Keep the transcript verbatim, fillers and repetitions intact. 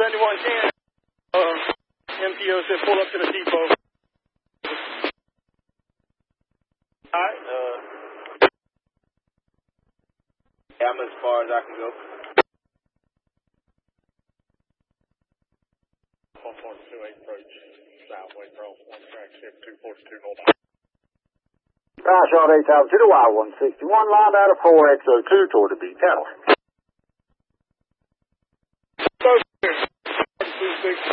seventy-one can. Uh, M T O said pull up to the depot. Alright, uh. Yeah, I'm as far as I can go. one point two eight approach, southway cross, one track shift, two forty-two north. Power shot eight thousand to the Y one sixty-one, lined out of four X zero two toward the B tower. So, two six.